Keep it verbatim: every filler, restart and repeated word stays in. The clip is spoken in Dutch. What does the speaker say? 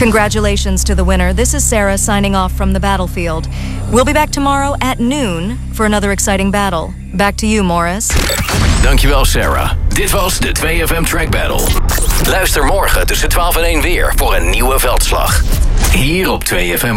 Congratulations to the winner. This is Sarah signing off from the battlefield. We'll be back tomorrow at noon for another exciting battle. Back to you, Morris. Dankjewel, Sarah. Dit was de twee F M Track Battle. Luister morgen tussen twaalf en één weer voor een nieuwe veldslag. Hier op twee F M.